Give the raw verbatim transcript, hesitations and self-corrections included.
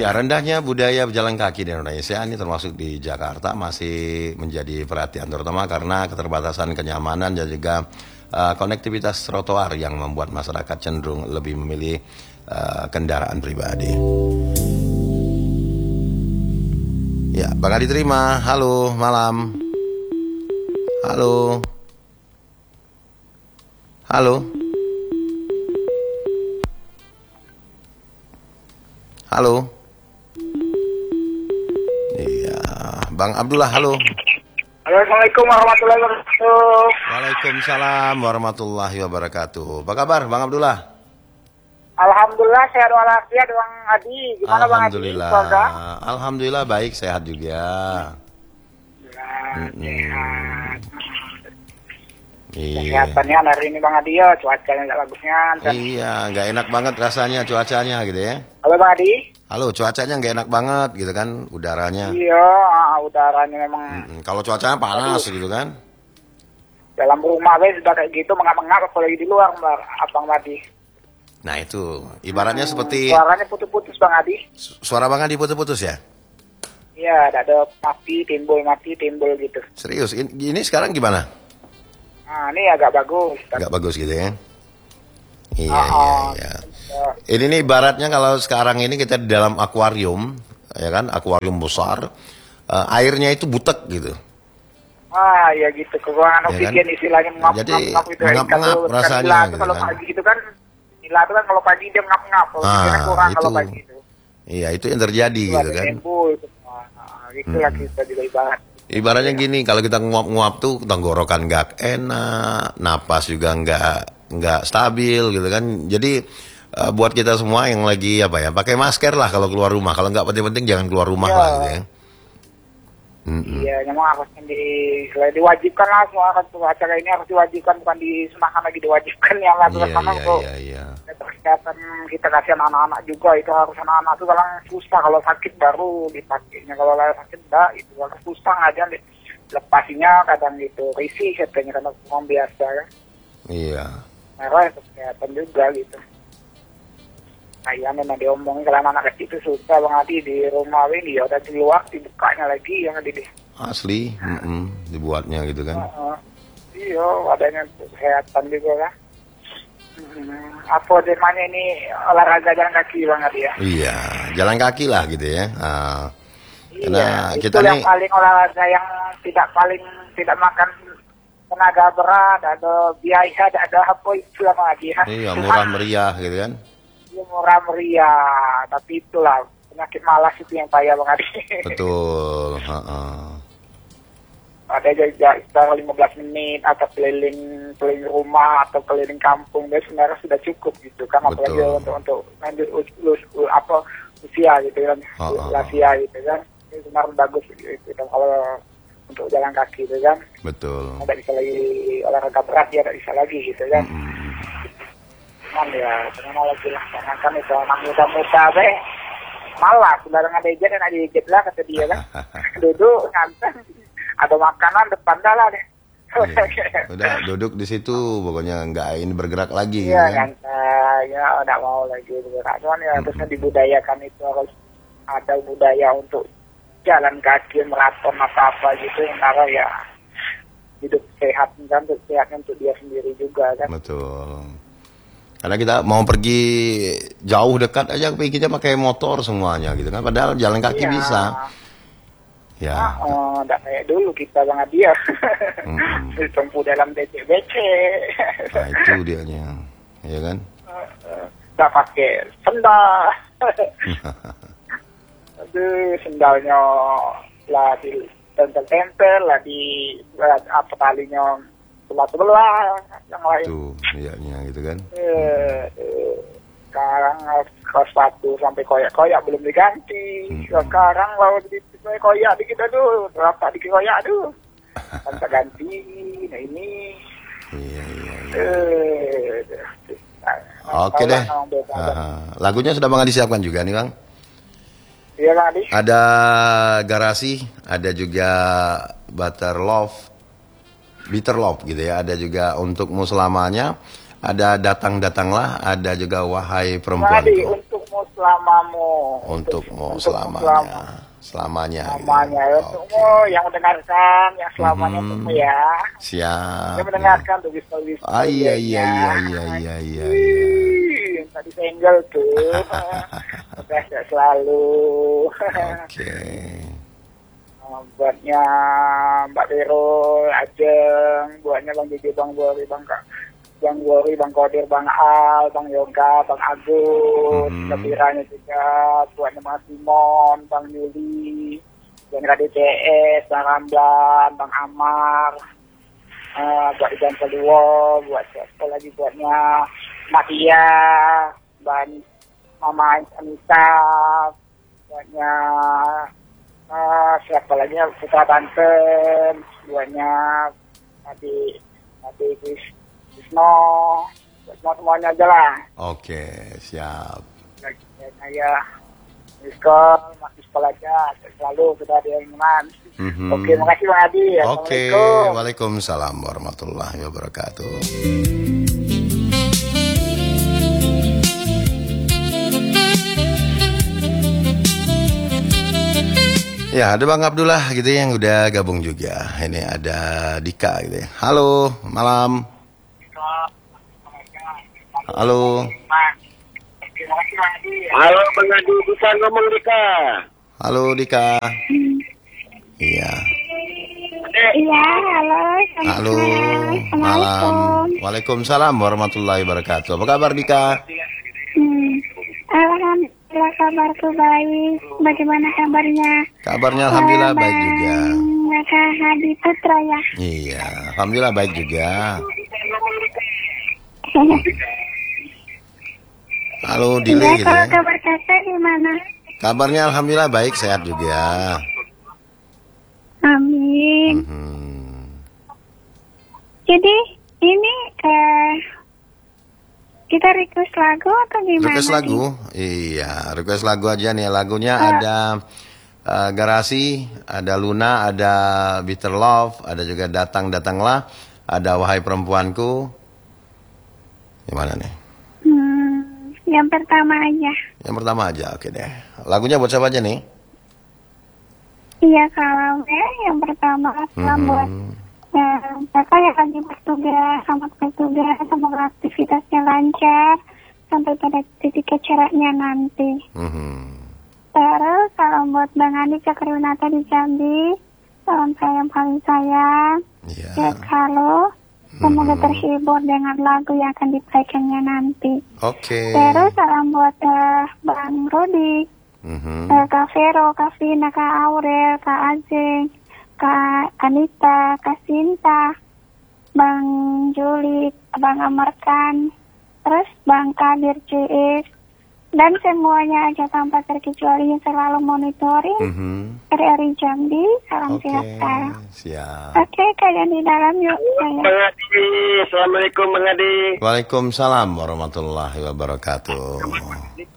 Ya, rendahnya budaya berjalan kaki di Indonesia ini termasuk di Jakarta masih menjadi perhatian terutama karena keterbatasan kenyamanan dan juga uh, konektivitas trotoar yang membuat masyarakat cenderung lebih memilih uh, kendaraan pribadi. Ya, Bang Adi terima. Halo, malam. Halo. Halo. Halo. Iya, Bang Abdullah, halo. Assalamualaikum warahmatullahi wabarakatuh. Waalaikumsalam warahmatullahi wabarakatuh. Apa kabar, Bang Abdullah? Alhamdulillah sehat walafiat, Bang Adi. Gimana Bang Adi? Alhamdulillah. Keluarga? Alhamdulillah baik, sehat juga. Ya, Mm-mm. sehat. Iya. Kesehatannya hari ini Bang Adi ya, cuacanya nggak bagusnya. Dan... Iya, nggak enak banget rasanya cuacanya gitu ya. Halo Bang Adi. Halo, cuacanya nggak enak banget gitu kan, udaranya. Iya, udaranya memang. Mm-mm. Kalau cuacanya panas Aduh. gitu kan. Dalam rumah weh sudah kayak gitu mengap-mengap, apalagi di luar Mbak Abang Adi. Nah itu, ibaratnya Hmm, seperti suaranya putus-putus Bang Adi. su- suara Bang Adi putus-putus ya. Iya, ada ada mati, timbul, mati, timbul gitu. Serius, ini, ini sekarang gimana? Nah, ini agak bagus. Agak bagus gitu ya. Iya, Ah, iya, ah. iya. Ini nih ibaratnya kalau sekarang ini kita di dalam akuarium, ya kan, akuarium besar, eh, airnya itu butek gitu. Ah, ya gitu, kekurangan Ya oksigen kan? istilahnya ngap Jadi, ngap gitu. ngap-ngap Kalau rasanya nila itu gitu kalau kan. pagi itu kan, nila itu kan kalau pagi dia ngap-ngap, kalau oksigennya Ah, kurang kalau itu. pagi itu. Iya, itu yang terjadi Itu gitu ada kan. timbul, itu. Nah, itu lah kita juga ibarat. Ibaratnya gini, kalau kita nguap-nguap tuh tenggorokan nggak enak, napas juga nggak nggak stabil gitu kan. Jadi eh, buat kita semua yang lagi apa ya, pakai masker lah kalau keluar rumah. Kalau nggak penting-penting jangan keluar rumah Iya. lah gitu ya. Mm-mm. Iya, memang harusnya di, selain diwajibkan lah semua acara ini harus diwajibkan, bukan disunahkan lagi, diwajibkan yang Iya, lakukan karena iya, untuk iya, iya. kesehatan kita kasihan anak-anak juga, itu harus anak-anak tuh kalau susah, kalau sakit baru dipakainya, kalau lagi sakit enggak, itu kalau susah aja lepasinya kadang gitu, risih katanya karena orang biasa ya. Iya. Merah itu kesehatan juga gitu. Nah iya memang diomongin kalau anak kecil itu susah Bang Adi di rumah ini ya udah di luar dibukanya lagi yang ada di. Asli, mm-mm, dibuatnya gitu kan. Uh, iya adanya untuk kesehatan juga kan. Hmm, apa namanya ini olahraga jalan kaki Bang Adi ya? Iya, jalan kaki lah gitu ya. Ah, karena Iya, kita itu yang nih, paling olahraga yang tidak paling tidak makan tenaga berat, ada biaya, ada, ada apa itu lah Bang Adi ya. iya Cuman, murah meriah gitu kan. ya, murah meriah, tapi itulah penyakit malas itu yang payah Bang Adi. Betul. Ha-ha. Ada aja sekitar lima belas menit atau keliling keliling rumah atau keliling kampung, dia sebenarnya sudah cukup gitu kan, apalagi Betul. untuk untuk lanjut us, us, us, apa usia gitu kan, Ha, ha, ha. usia gitu kan, itu sebenarnya bagus gitu kan, kalau untuk jalan kaki gitu kan, Betul. tidak bisa lagi olahraga berat ya, tidak bisa lagi gitu kan. Mm-mm. Cuman ya, dengan lagi laksanakan itu anak muda-muda deh, malah sudah dengan dijet dan ada dijet lah kata dia kan, duduk nganten, ada makanan depan dah lah deh. Iya. Udah duduk di situ pokoknya nggak ini bergerak lagi gitu Iya kan. kan, ya nggak mau lagi bergerak. Cuman ya harusnya dibudayakan itu, harus ada budaya untuk jalan kaki, maraton apa-apa gitu, karena ya hidup sehat kan, untuk sehatnya untuk dia sendiri juga kan. Betul. Karena kita mau pergi jauh dekat aja kita pakai motor semuanya gitu kan. Padahal jalan kaki Iya. bisa. Ya. Nah, oh, nggak kayak dulu kita Bang Adi ya. Mm-mm. Ditempuh dalam becek-becek. Nah itu dianya, ya kan? Nggak pakai sendal. Aduh, sendalnya lah di tempel-tempel, lah di lah, apa talinya sebelah-sebelah, yang lain. Tuh, dianya gitu kan? Eh, eh, sekarang kalau sepatu sampai koyak-koyak belum diganti. Hmm. Sekarang kalau di koyak dikit aduh, berapa dikit koyak aduh. Tanpa ganti, nah ini. Iya, iya, iya. Eh, Oke deh. Ah, lagunya sudah Bang Adi siapkan juga nih Bang. Iya Bang Adi. Ada Garasi, ada juga Butter Love, Bitter Love gitu ya. Ada juga Untukmu Selamanya, ada Datang Datanglah, ada juga Wahai Bang Adi, Perempuanku. untuk mus selamamu. Untukmu Untuk- selamanya. selama- Selamanya. gitu. Selamanya. Oke. Untukmu yang mendengarkan, yang selamanya Mhm. untukmu ya. Siap. Yang mendengarkan tuh wis-wis. Ah, iya, iya, iya, iya, iya, iya, iya. Tadi single tuh. Sehat selalu. Oke. Buatnya Mbak Vero, Ajeng, buatnya Bang Jiji, Bang Bori, Bang Kak. Bang Bori, Bang Kodir, Bang Al, Bang Yoga, Bang Agus, Mhm. kebiranya juga, buatnya Mas Simon, Bang Yuli, Bang Radio C S, Bang Ramdan, Bang Amar, eh, buat Iban Keluo, buat siapa lagi buatnya Mak Tia, Bang Mama Anissa, buatnya eh, siapa lagi Putra Banten, buatnya Nabi Nabi Kris- Krisno, buat semua semuanya aja lah. Oke, siap. Kayaknya ya, Miskol, masih sekolah aja, selalu kita ada yang iman. Mhm. Oke, makasih Bang Adi. Oke, Assalamualaikum. waalaikumsalam warahmatullahi wabarakatuh. Ya, ada Bang Abdullah gitu ya, yang udah gabung juga. Ini ada Dika gitu ya. Halo, malam. Halo. Halo Bang Adi, bisa ngomong Dika? Halo Dika. Iya. Iya, halo. Halo, malam. Waalaikumsalam warahmatullahi wabarakatuh. Apa kabar Dika? Hmm. Alhamdulillah kabarku baik. Bagaimana kabarnya? Kabarnya alhamdulillah baik juga. Kakak Hadi Putra ya. Iya, alhamdulillah baik juga. Halo Iya, Dile gitu kalau ya. kabar kakak gimana? Kabarnya alhamdulillah baik, sehat juga. Amin. Mhm. Jadi ini eh, kita request lagu atau gimana? Request nih? lagu? Iya, request lagu aja nih. Lagunya ada eh, Garasi, ada Luna, ada Bitter Love, ada juga Datang Datanglah, ada Wahai Perempuanku. Gimana nih? Hmm, yang pertama aja. Yang pertama aja, oke deh. Lagunya buat siapa aja nih? Iya, kalau eh, yang pertama salam Mhm. buat eh, kakak yang lagi bertugas, selamat bertugas, semoga aktivitasnya lancar sampai pada titik acaranya nanti. Mhm. Terus salam buat Bang Andi Cakrunata di Jambi, salam saya yang paling sayang. Iya. Ya, halo. Semoga Mhm. terhibur dengan lagu yang akan diberikannya nanti. Oke. Terus salam buat eh, Bang Rudi, Mhm. eh, Kak Vero, Kak Vina, Kak Aurel, Kak Ajeng, Kak Anita, Kak Sinta, Bang Juli, Bang Amarkan, terus Bang Kadir C S, dan semuanya aja tanpa terkecuali yang selalu monitoring Mhm. R R I Jambi. Salam Oke, sehat Kak. siap. Oke, kalian di dalam yuk. Saya. Bang Adi, Assalamualaikum Bang Adi. Waalaikumsalam warahmatullahi wabarakatuh.